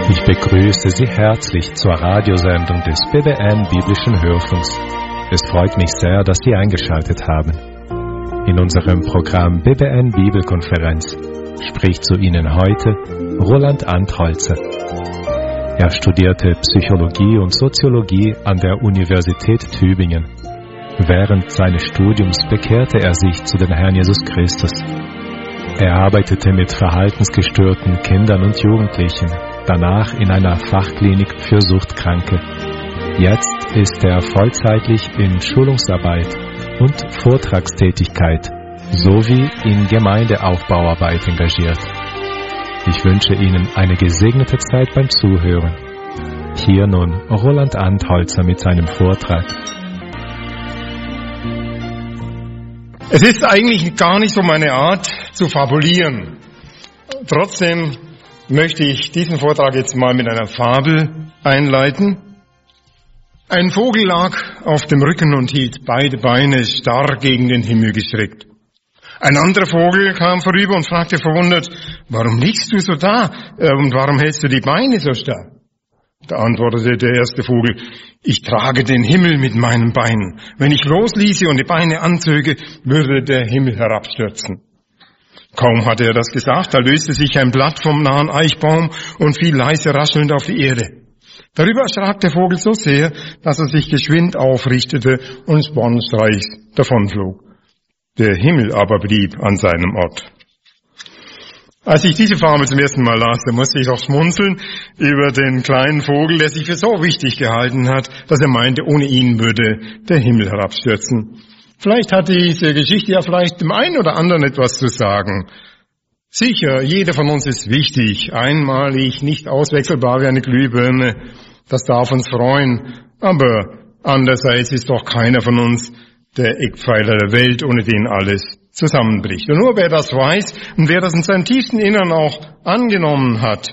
Ich begrüße Sie herzlich zur Radiosendung des BBN Biblischen Hörfunks. Es freut mich sehr, dass Sie eingeschaltet haben. In unserem Programm BBN Bibelkonferenz spricht zu Ihnen heute Roland Antholzer. Er studierte Psychologie und Soziologie an der Universität Tübingen. Während seines Studiums bekehrte er sich zu dem Herrn Jesus Christus. Er arbeitete mit verhaltensgestörten Kindern und Jugendlichen, danach in einer Fachklinik für Suchtkranke. Jetzt ist er vollzeitlich in Schulungsarbeit und Vortragstätigkeit sowie in Gemeindeaufbauarbeit engagiert. Ich wünsche Ihnen eine gesegnete Zeit beim Zuhören. Hier nun Roland Antholzer mit seinem Vortrag. Es ist eigentlich gar nicht so meine Art zu fabulieren. Trotzdem möchte ich diesen Vortrag jetzt mal mit einer Fabel einleiten. Ein Vogel lag auf dem Rücken und hielt beide Beine starr gegen den Himmel gestreckt. Ein anderer Vogel kam vorüber und fragte verwundert, warum liegst du so da und warum hältst du die Beine so starr? Da antwortete der erste Vogel, ich trage den Himmel mit meinen Beinen. Wenn ich losließe und die Beine anzöge, würde der Himmel herabstürzen. Kaum hatte er das gesagt, da löste sich ein Blatt vom nahen Eichbaum und fiel leise raschelnd auf die Erde. Darüber erschrak der Vogel so sehr, dass er sich geschwind aufrichtete und spornstreichs davonflog. Der Himmel aber blieb an seinem Ort. Als ich diese Fabel zum ersten Mal las, da musste ich auch schmunzeln über den kleinen Vogel, der sich für so wichtig gehalten hat, dass er meinte, ohne ihn würde der Himmel herabstürzen. Vielleicht hat diese Geschichte ja vielleicht dem einen oder anderen etwas zu sagen. Sicher, jeder von uns ist wichtig, einmalig, nicht auswechselbar wie eine Glühbirne. Das darf uns freuen. Aber andererseits ist doch keiner von uns der Eckpfeiler der Welt, ohne den alles zusammenbricht. Und nur wer das weiß und wer das in seinem tiefsten Innern auch angenommen hat,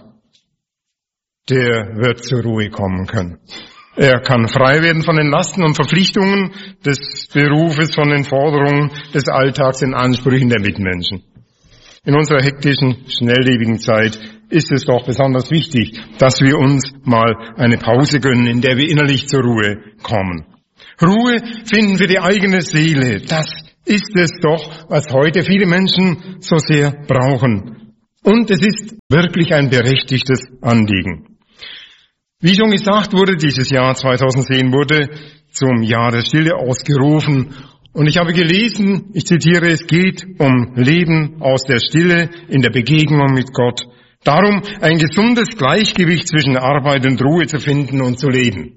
der wird zur Ruhe kommen können. Er kann frei werden von den Lasten und Verpflichtungen des Berufes, von den Forderungen des Alltags, den Ansprüchen der Mitmenschen. In unserer hektischen, schnelllebigen Zeit ist es doch besonders wichtig, dass wir uns mal eine Pause gönnen, in der wir innerlich zur Ruhe kommen. Ruhe finden für die eigene Seele, das ist es doch, was heute viele Menschen so sehr brauchen. Und es ist wirklich ein berechtigtes Anliegen. Wie schon gesagt wurde, dieses Jahr 2010 wurde zum Jahr der Stille ausgerufen. Und ich habe gelesen, ich zitiere, es geht um Leben aus der Stille in der Begegnung mit Gott. Darum, ein gesundes Gleichgewicht zwischen Arbeit und Ruhe zu finden und zu leben.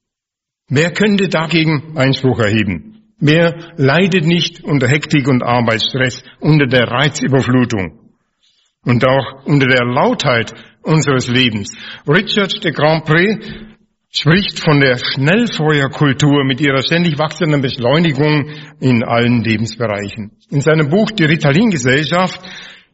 Wer könnte dagegen Einspruch erheben? Wer leidet nicht unter Hektik und Arbeitsstress, unter der Reizüberflutung und auch unter der Lautheit unseres Lebens? Richard de Grandpré spricht von der Schnellfeuerkultur mit ihrer ständig wachsenden Beschleunigung in allen Lebensbereichen. In seinem Buch Die Ritalin-Gesellschaft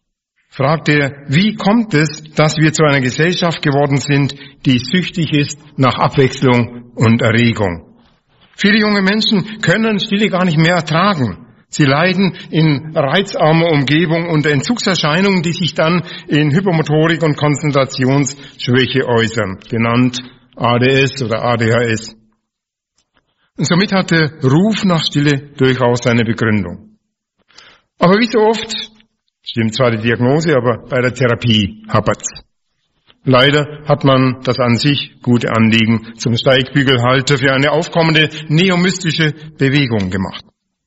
fragt er, wie kommt es, dass wir zu einer Gesellschaft geworden sind, die süchtig ist nach Abwechslung und Erregung? Viele junge Menschen können Stille gar nicht mehr ertragen. Sie leiden in reizarmer Umgebung unter Entzugserscheinungen, die sich dann in Hypermotorik und Konzentrationsschwäche äußern, genannt ADS oder ADHS. Und somit hat der Ruf nach Stille durchaus seine Begründung. Aber wie so oft stimmt zwar die Diagnose, aber bei der Therapie hapert's. Leider hat man das an sich gute Anliegen zum Steigbügelhalter für eine aufkommende neomystische Bewegung gemacht.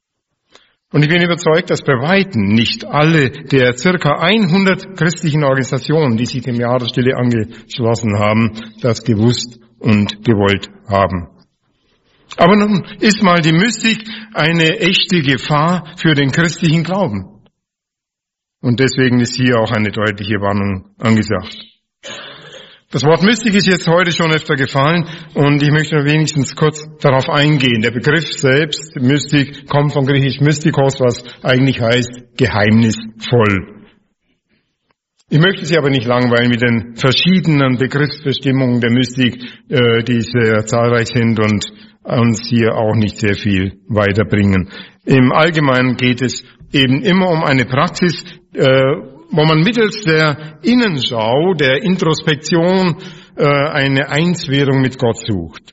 Und ich bin überzeugt, dass bei Weitem nicht alle der circa 100 christlichen Organisationen, die sich dem Jahr der Stille angeschlossen haben, das gewusst und gewollt haben. Aber nun ist mal die Mystik eine echte Gefahr für den christlichen Glauben. Und deswegen ist hier auch eine deutliche Warnung angesagt. Das Wort Mystik ist jetzt heute schon öfter gefallen und ich möchte wenigstens kurz darauf eingehen. Der Begriff selbst, Mystik, kommt von griechisch Mystikos, was eigentlich heißt geheimnisvoll. Ich möchte Sie aber nicht langweilen mit den verschiedenen Begriffsbestimmungen der Mystik, die sehr zahlreich sind und uns hier auch nicht sehr viel weiterbringen. Im Allgemeinen geht es eben immer um eine Praxis, wo man mittels der Innenschau, der Introspektion eine Einswerdung mit Gott sucht.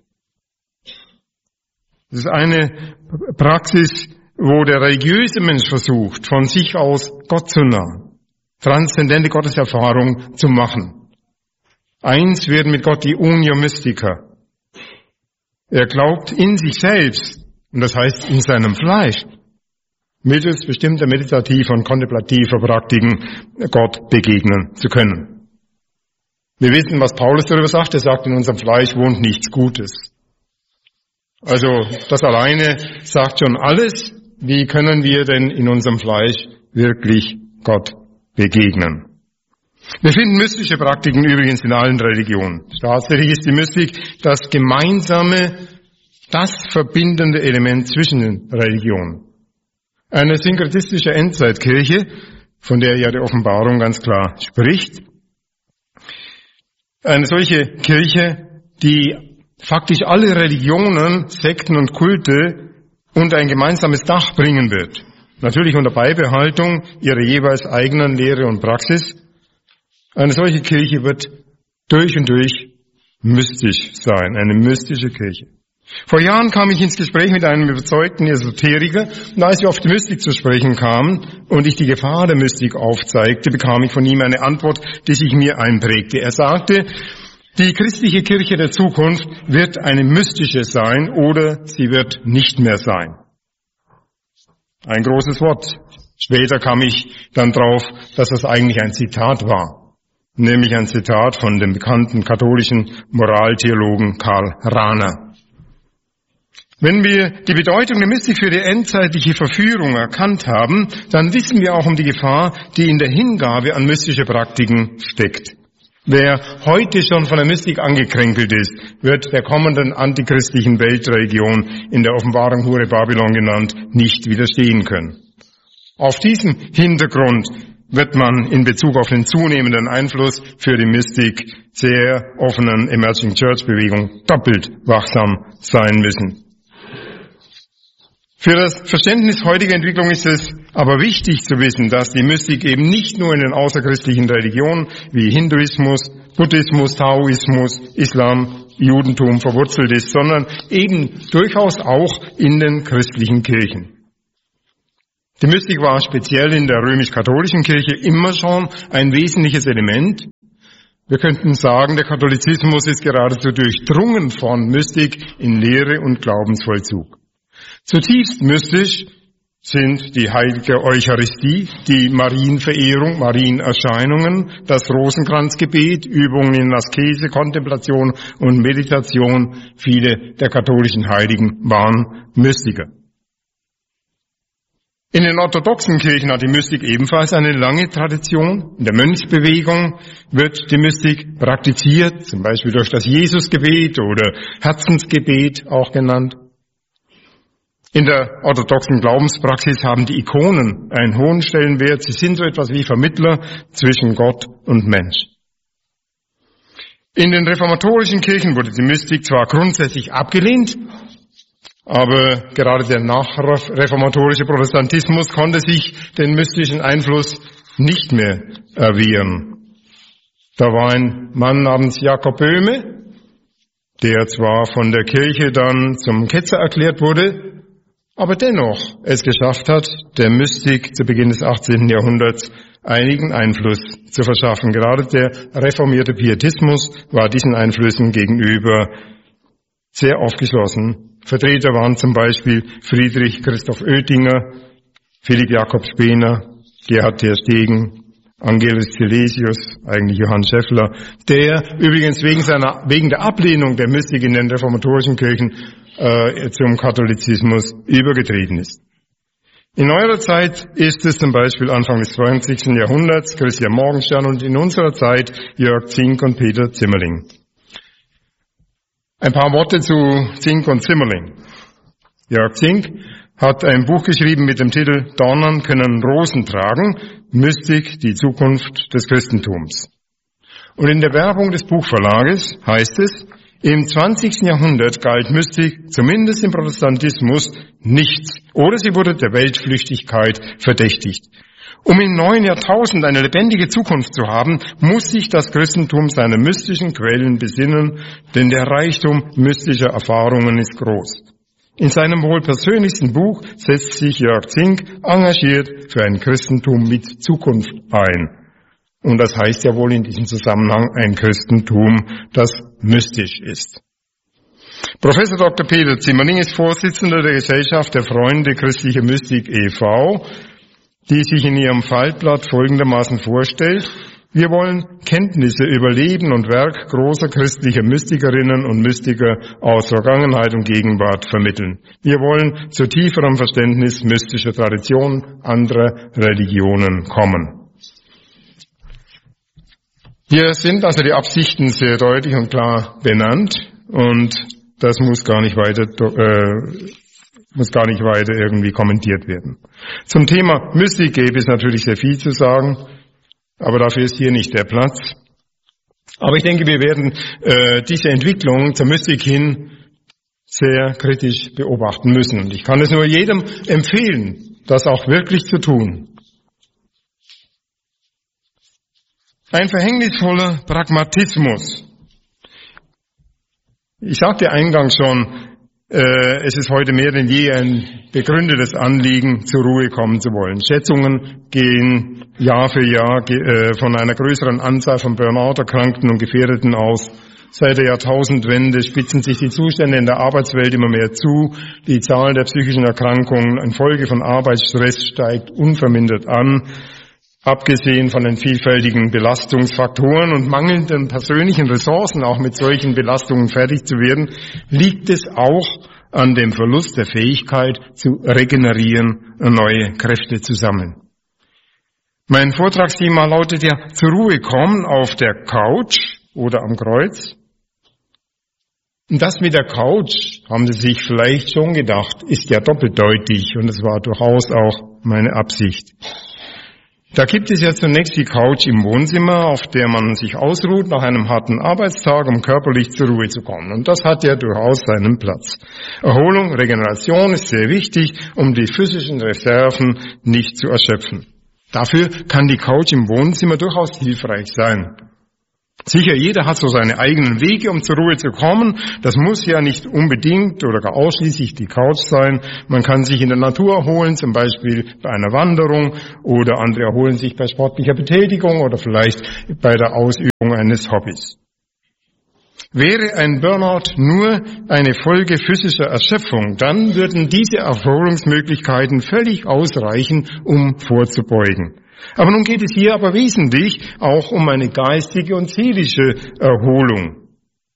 Das ist eine Praxis, wo der religiöse Mensch versucht, von sich aus Gott zu nahen, transzendente Gotteserfahrung zu machen. Eins werden mit Gott, die Unio Mystica. Er glaubt in sich selbst, und das heißt in seinem Fleisch, mittels bestimmter meditativer und kontemplativer Praktiken Gott begegnen zu können. Wir wissen, was Paulus darüber sagt. Er sagt, in unserem Fleisch wohnt nichts Gutes. Also das alleine sagt schon alles. Wie können wir denn in unserem Fleisch wirklich Gott begegnen? Wir finden mystische Praktiken übrigens in allen Religionen. Tatsächlich ist die Mystik das gemeinsame, das verbindende Element zwischen den Religionen. Eine synkretistische Endzeitkirche, von der ja die Offenbarung ganz klar spricht. Eine solche Kirche, die faktisch alle Religionen, Sekten und Kulte unter ein gemeinsames Dach bringen wird. Natürlich unter Beibehaltung ihrer jeweils eigenen Lehre und Praxis. Eine solche Kirche wird durch und durch mystisch sein, eine mystische Kirche. Vor Jahren kam ich ins Gespräch mit einem überzeugten Esoteriker, und als wir auf die Mystik zu sprechen kamen und ich die Gefahr der Mystik aufzeigte, bekam ich von ihm eine Antwort, die sich mir einprägte. Er sagte, die christliche Kirche der Zukunft wird eine mystische sein oder sie wird nicht mehr sein. Ein großes Wort. Später kam ich dann drauf, dass das eigentlich ein Zitat war. Nämlich ein Zitat von dem bekannten katholischen Moraltheologen Karl Rahner. Wenn wir die Bedeutung der Mystik für die endzeitliche Verführung erkannt haben, dann wissen wir auch um die Gefahr, die in der Hingabe an mystische Praktiken steckt. Wer heute schon von der Mystik angekränkelt ist, wird der kommenden antichristlichen Weltreligion, in der Offenbarung Hure Babylon genannt, nicht widerstehen können. Auf diesem Hintergrund wird man in Bezug auf den zunehmenden Einfluss für die Mystik sehr offenen Emerging Church Bewegung doppelt wachsam sein müssen. Für das Verständnis heutiger Entwicklung ist es aber wichtig zu wissen, dass die Mystik eben nicht nur in den außerchristlichen Religionen wie Hinduismus, Buddhismus, Taoismus, Islam, Judentum verwurzelt ist, sondern eben durchaus auch in den christlichen Kirchen. Die Mystik war speziell in der römisch-katholischen Kirche immer schon ein wesentliches Element. Wir könnten sagen, der Katholizismus ist geradezu durchdrungen von Mystik in Lehre und Glaubensvollzug. Zutiefst mystisch sind die heilige Eucharistie, die Marienverehrung, Marienerscheinungen, das Rosenkranzgebet, Übungen in Askese, Kontemplation und Meditation. Viele der katholischen Heiligen waren Mystiker. In den orthodoxen Kirchen hat die Mystik ebenfalls eine lange Tradition. In der Mönchsbewegung wird die Mystik praktiziert, zum Beispiel durch das Jesusgebet oder Herzensgebet auch genannt. In der orthodoxen Glaubenspraxis haben die Ikonen einen hohen Stellenwert. Sie sind so etwas wie Vermittler zwischen Gott und Mensch. In den reformatorischen Kirchen wurde die Mystik zwar grundsätzlich abgelehnt, aber gerade der nachreformatorische Protestantismus konnte sich den mystischen Einfluss nicht mehr erwehren. Da war ein Mann namens Jakob Böhme, der zwar von der Kirche dann zum Ketzer erklärt wurde, aber dennoch es geschafft hat, der Mystik zu Beginn des 18. Jahrhunderts einigen Einfluss zu verschaffen. Gerade der reformierte Pietismus war diesen Einflüssen gegenüber sehr aufgeschlossen. Vertreter waren zum Beispiel Friedrich Christoph Oetinger, Philipp Jakob Spener, Gerhard ter Stegen, Angelus Silesius, eigentlich Johann Scheffler, der übrigens wegen der Ablehnung der Mystik in den reformatorischen Kirchen zum Katholizismus übergetreten ist. In neuerer Zeit ist es zum Beispiel Anfang des 20. Jahrhunderts Christian Morgenstern und in unserer Zeit Jörg Zink und Peter Zimmerling. Ein paar Worte zu Zink und Zimmerling. Jörg Zink hat ein Buch geschrieben mit dem Titel Dornen können Rosen tragen, Mystik, die Zukunft des Christentums. Und in der Werbung des Buchverlages heißt es, im 20. Jahrhundert galt Mystik, zumindest im Protestantismus, nichts, oder sie wurde der Weltflüchtigkeit verdächtigt. Um im neuen Jahrtausend eine lebendige Zukunft zu haben, muss sich das Christentum seine mystischen Quellen besinnen, denn der Reichtum mystischer Erfahrungen ist groß. In seinem wohl persönlichsten Buch setzt sich Jörg Zink engagiert für ein Christentum mit Zukunft ein. Und das heißt ja wohl in diesem Zusammenhang ein Christentum, das mystisch ist. Professor Dr. Peter Zimmerling ist Vorsitzender der Gesellschaft der Freunde Christliche Mystik e.V., die sich in ihrem Faltblatt folgendermaßen vorstellt: Wir wollen Kenntnisse über Leben und Werk großer christlicher Mystikerinnen und Mystiker aus Vergangenheit und Gegenwart vermitteln. Wir wollen zu tieferem Verständnis mystischer Traditionen anderer Religionen kommen. Hier sind also die Absichten sehr deutlich und klar benannt, und das muss gar nicht weiter irgendwie kommentiert werden. Zum Thema Mystik gäbe es natürlich sehr viel zu sagen, aber dafür ist hier nicht der Platz. Aber ich denke, wir werden diese Entwicklung zur Mystik hin sehr kritisch beobachten müssen. Und ich kann es nur jedem empfehlen, das auch wirklich zu tun. Ein verhängnisvoller Pragmatismus. Ich sagte eingangs schon, es ist heute mehr denn je ein begründetes Anliegen, zur Ruhe kommen zu wollen. Schätzungen gehen Jahr für Jahr von einer größeren Anzahl von Burnout-Erkrankten und Gefährdeten aus. Seit der Jahrtausendwende spitzen sich die Zustände in der Arbeitswelt immer mehr zu. Die Zahl der psychischen Erkrankungen infolge von Arbeitsstress steigt unvermindert an. Abgesehen von den vielfältigen Belastungsfaktoren und mangelnden persönlichen Ressourcen, auch mit solchen Belastungen fertig zu werden, liegt es auch an dem Verlust der Fähigkeit zu regenerieren und neue Kräfte zu sammeln. Mein Vortragsthema lautet ja: Zur Ruhe kommen auf der Couch oder am Kreuz. Und das mit der Couch, haben Sie sich vielleicht schon gedacht, ist ja doppeldeutig, und es war durchaus auch meine Absicht. Da gibt es ja zunächst die Couch im Wohnzimmer, auf der man sich ausruht nach einem harten Arbeitstag, um körperlich zur Ruhe zu kommen. Und das hat ja durchaus seinen Platz. Erholung, Regeneration ist sehr wichtig, um die physischen Reserven nicht zu erschöpfen. Dafür kann die Couch im Wohnzimmer durchaus hilfreich sein. Sicher, jeder hat so seine eigenen Wege, um zur Ruhe zu kommen. Das muss ja nicht unbedingt oder gar ausschließlich die Couch sein. Man kann sich in der Natur erholen, zum Beispiel bei einer Wanderung, oder andere erholen sich bei sportlicher Betätigung oder vielleicht bei der Ausübung eines Hobbys. Wäre ein Burnout nur eine Folge physischer Erschöpfung, dann würden diese Erholungsmöglichkeiten völlig ausreichen, um vorzubeugen. Aber nun geht es hier aber wesentlich auch um eine geistige und seelische Erholung.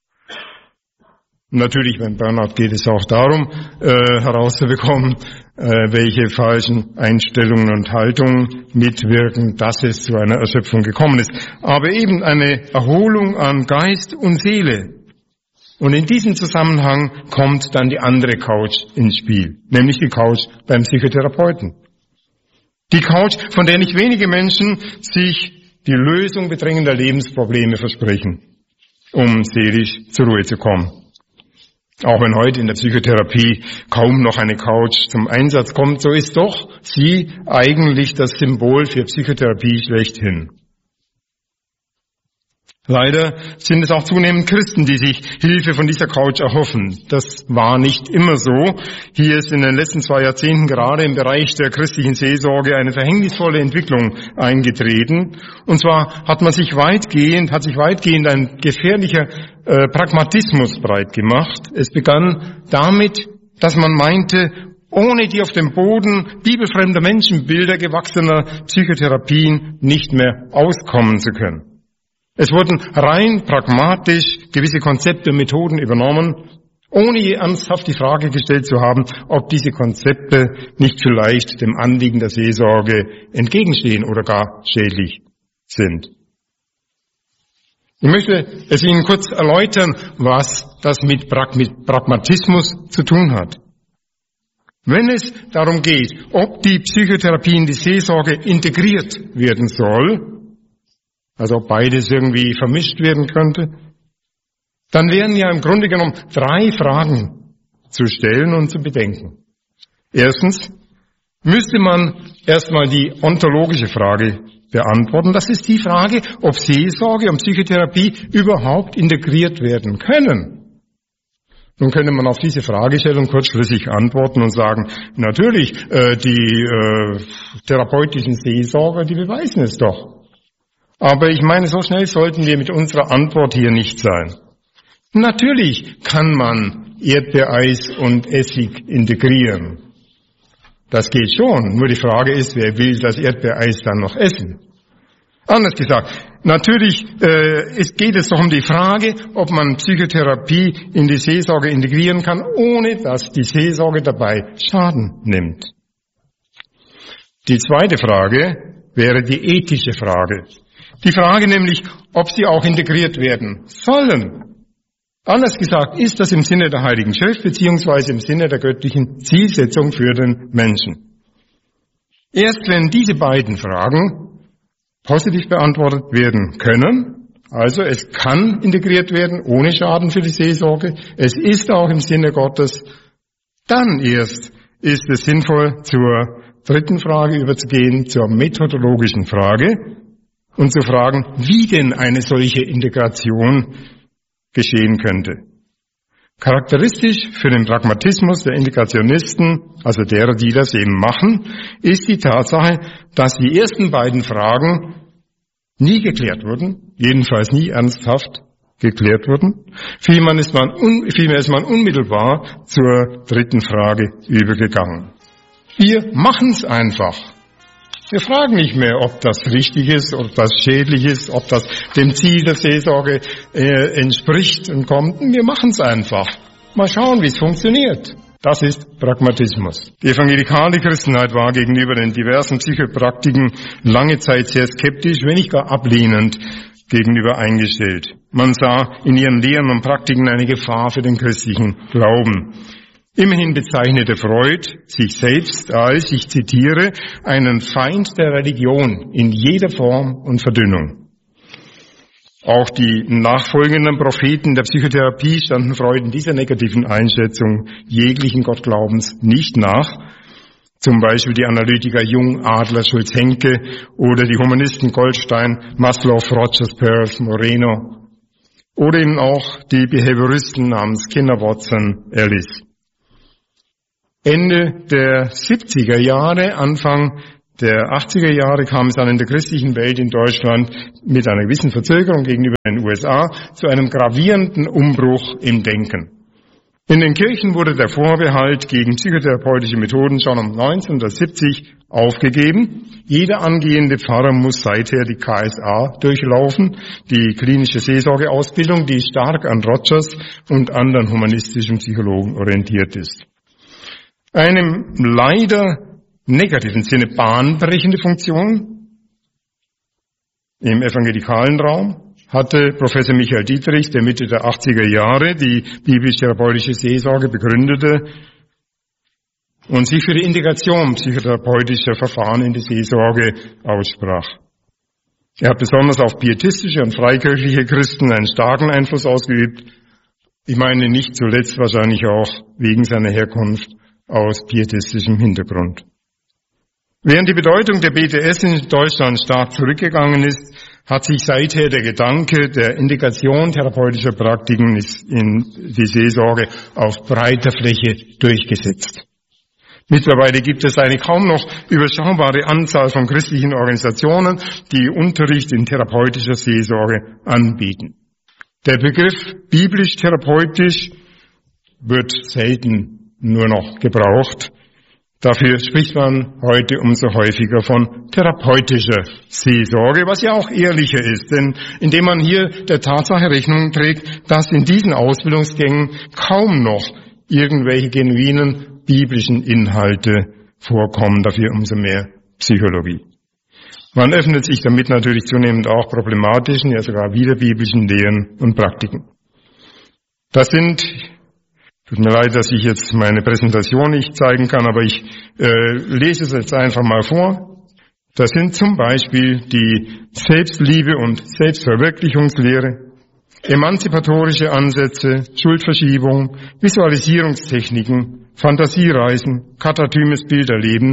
Natürlich, beim Burnout geht es auch darum, herauszubekommen, welche falschen Einstellungen und Haltungen mitwirken, dass es zu einer Erschöpfung gekommen ist. Aber eben eine Erholung an Geist und Seele. Und in diesem Zusammenhang kommt dann die andere Couch ins Spiel, nämlich die Couch beim Psychotherapeuten. Die Couch, von der nicht wenige Menschen sich die Lösung bedrängender Lebensprobleme versprechen, um seelisch zur Ruhe zu kommen. Auch wenn heute in der Psychotherapie kaum noch eine Couch zum Einsatz kommt, so ist doch sie eigentlich das Symbol für Psychotherapie schlechthin. Leider sind es auch zunehmend Christen, die sich Hilfe von dieser Couch erhoffen. Das war nicht immer so. Hier ist in den letzten 2 Jahrzehnten gerade im Bereich der christlichen Seelsorge eine verhängnisvolle Entwicklung eingetreten. Und zwar hat sich weitgehend ein gefährlicher Pragmatismus breit gemacht. Es begann damit, dass man meinte, ohne die auf dem Boden bibelfremder Menschenbilder gewachsener Psychotherapien nicht mehr auskommen zu können. Es wurden rein pragmatisch gewisse Konzepte und Methoden übernommen, ohne je ernsthaft die Frage gestellt zu haben, ob diese Konzepte nicht vielleicht dem Anliegen der Seelsorge entgegenstehen oder gar schädlich sind. Ich möchte es Ihnen kurz erläutern, was das mit Pragmatismus zu tun hat. Wenn es darum geht, ob die Psychotherapie in die Seelsorge integriert werden soll, also ob beides irgendwie vermischt werden könnte, dann wären ja im Grunde genommen 3 Fragen zu stellen und zu bedenken. Erstens, müsste man erstmal die ontologische Frage beantworten. Das ist die Frage, ob Seelsorge und Psychotherapie überhaupt integriert werden können. Nun könnte man auf diese Fragestellung kurzfristig antworten und sagen, natürlich, die therapeutischen Seelsorger, die beweisen es doch. Aber ich meine, so schnell sollten wir mit unserer Antwort hier nicht sein. Natürlich kann man Erdbeereis und Essig integrieren. Das geht schon. Nur die Frage ist, wer will das Erdbeereis dann noch essen? Anders gesagt, natürlich geht es doch um die Frage, ob man Psychotherapie in die Seelsorge integrieren kann, ohne dass die Seelsorge dabei Schaden nimmt. Die zweite Frage wäre die ethische Frage. Die Frage nämlich, ob sie auch integriert werden sollen. Anders gesagt, ist das im Sinne der Heiligen Schrift beziehungsweise im Sinne der göttlichen Zielsetzung für den Menschen. Erst wenn diese beiden Fragen positiv beantwortet werden können, also es kann integriert werden ohne Schaden für die Seelsorge, es ist auch im Sinne Gottes, dann erst ist es sinnvoll, zur dritten Frage überzugehen, zur methodologischen Frage und zu fragen, wie denn eine solche Integration geschehen könnte. Charakteristisch für den Pragmatismus der Integrationisten, also derer, die das eben machen, ist die Tatsache, dass die ersten beiden Fragen nie geklärt wurden, jedenfalls nie ernsthaft geklärt wurden. Vielmehr ist man unmittelbar zur dritten Frage übergegangen. Wir machen es einfach. Wir fragen nicht mehr, ob das richtig ist, ob das schädlich ist, ob das dem Ziel der Seelsorge entspricht und kommt. Wir machen es einfach. Mal schauen, wie es funktioniert. Das ist Pragmatismus. Die evangelikale Christenheit war gegenüber den diversen Psychopraktiken lange Zeit sehr skeptisch, wenn nicht gar ablehnend gegenüber eingestellt. Man sah in ihren Lehren und Praktiken eine Gefahr für den christlichen Glauben. Immerhin bezeichnete Freud sich selbst als, ich zitiere, einen Feind der Religion in jeder Form und Verdünnung. Auch die nachfolgenden Propheten der Psychotherapie standen Freud in dieser negativen Einschätzung jeglichen Gottglaubens nicht nach. Zum Beispiel die Analytiker Jung, Adler, Schulz-Henke oder die Humanisten Goldstein, Maslow, Rogers, Peirce, Moreno oder eben auch die Behavioristen namens Skinner, Watson, Ellis. Ende der 70er Jahre, Anfang der 80er Jahre kam es dann in der christlichen Welt in Deutschland mit einer gewissen Verzögerung gegenüber den USA zu einem gravierenden Umbruch im Denken. In den Kirchen wurde der Vorbehalt gegen psychotherapeutische Methoden schon um 1970 aufgegeben. Jeder angehende Pfarrer muss seither die KSA durchlaufen, die klinische Seelsorgeausbildung, die stark an Rogers und anderen humanistischen Psychologen orientiert ist. Eine leider negativen Sinne bahnbrechende Funktion im evangelikalen Raum hatte Professor Michael Dietrich, der Mitte der 80er Jahre die biblisch-therapeutische Seelsorge begründete und sich für die Integration psychotherapeutischer Verfahren in die Seelsorge aussprach. Er hat besonders auf pietistische und freikirchliche Christen einen starken Einfluss ausgeübt. Ich meine nicht zuletzt wahrscheinlich auch wegen seiner Herkunft aus pietistischem Hintergrund. Während die Bedeutung der BTS in Deutschland stark zurückgegangen ist, hat sich seither der Gedanke der Integration therapeutischer Praktiken in die Seelsorge auf breiter Fläche durchgesetzt. Mittlerweile gibt es eine kaum noch überschaubare Anzahl von christlichen Organisationen, die Unterricht in therapeutischer Seelsorge anbieten. Der Begriff biblisch-therapeutisch wird selten nur noch gebraucht. Dafür spricht man heute umso häufiger von therapeutischer Seelsorge, was ja auch ehrlicher ist, denn indem man hier der Tatsache Rechnung trägt, dass in diesen Ausbildungsgängen kaum noch irgendwelche genuinen biblischen Inhalte vorkommen, dafür umso mehr Psychologie. Man öffnet sich damit natürlich zunehmend auch problematischen, ja sogar widerbiblischen Lehren und Praktiken. Das sind, tut mir leid, dass ich jetzt meine Präsentation nicht zeigen kann, aber ich lese es jetzt einfach mal vor. Das sind zum Beispiel die Selbstliebe und Selbstverwirklichungslehre, emanzipatorische Ansätze, Schuldverschiebung, Visualisierungstechniken, Fantasiereisen, katatymes Bilderleben,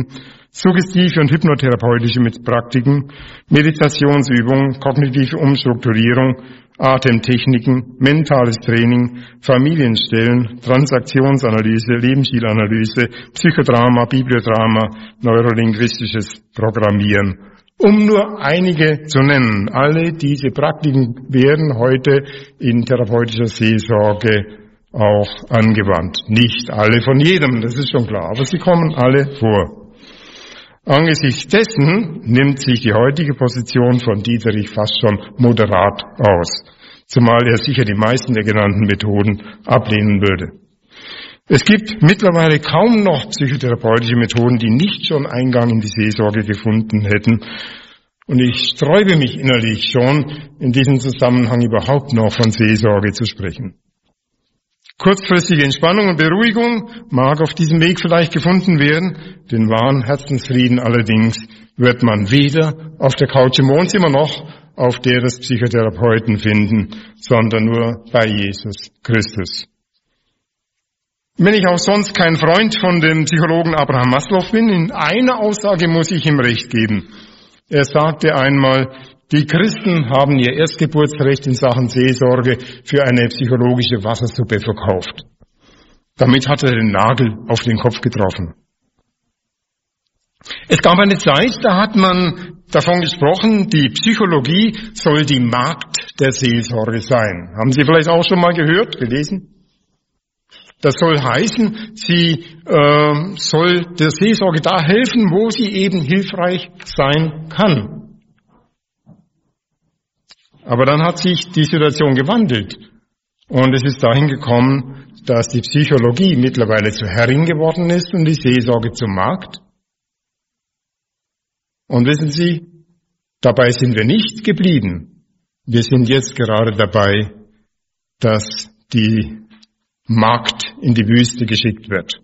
suggestive und hypnotherapeutische Praktiken, Meditationsübungen, kognitive Umstrukturierung, Atemtechniken, mentales Training, Familienstellen, Transaktionsanalyse, Lebensstilanalyse, Psychodrama, Bibliodrama, neurolinguistisches Programmieren. Um nur einige zu nennen. Alle diese Praktiken werden heute in therapeutischer Seelsorge auch angewandt. Nicht alle von jedem, das ist schon klar, aber sie kommen alle vor. Angesichts dessen nimmt sich die heutige Position von Dieterich fast schon moderat aus, zumal er sicher die meisten der genannten Methoden ablehnen würde. Es gibt mittlerweile kaum noch psychotherapeutische Methoden, die nicht schon Eingang in die Seelsorge gefunden hätten. Und ich sträube mich innerlich schon, in diesem Zusammenhang überhaupt noch von Seelsorge zu sprechen. Kurzfristige Entspannung und Beruhigung mag auf diesem Weg vielleicht gefunden werden. Den wahren Herzensfrieden allerdings wird man weder auf der Couch im Wohnzimmer noch auf der des Psychotherapeuten finden, sondern nur bei Jesus Christus. Wenn ich auch sonst kein Freund von dem Psychologen Abraham Maslow bin, in einer Aussage muss ich ihm recht geben. Er sagte einmal, die Christen haben ihr Erstgeburtsrecht in Sachen Seelsorge für eine psychologische Wassersuppe verkauft. Damit hat er den Nagel auf den Kopf getroffen. Es gab eine Zeit, da hat man davon gesprochen, die Psychologie soll die Magd der Seelsorge sein. Haben Sie vielleicht auch schon mal gehört, gelesen? Das soll heißen, sie soll der Seelsorge da helfen, wo sie eben hilfreich sein kann. Aber dann hat sich die Situation gewandelt und es ist dahin gekommen, dass die Psychologie mittlerweile zur Herrin geworden ist und die Seelsorge zur Magd. Und wissen Sie, dabei sind wir nicht geblieben. Wir sind jetzt gerade dabei, dass die Magd in die Wüste geschickt wird.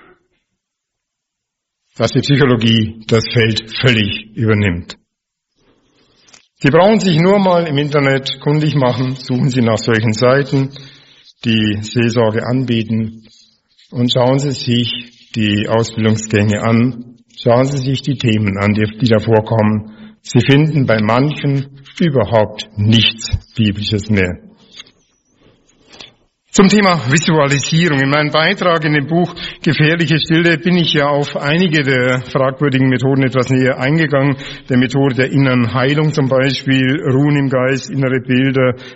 Dass die Psychologie das Feld völlig übernimmt. Sie brauchen sich nur mal im Internet kundig machen, suchen Sie nach solchen Seiten, die Seelsorge anbieten und schauen Sie sich die Ausbildungsgänge an, schauen Sie sich die Themen an, die da vorkommen. Sie finden bei manchen überhaupt nichts Biblisches mehr. Zum Thema Visualisierung. In meinem Beitrag in dem Buch Gefährliche Stille bin ich ja auf einige der fragwürdigen Methoden etwas näher eingegangen. Der Methode der inneren Heilung zum Beispiel, Ruhen im Geist, innere Bilder,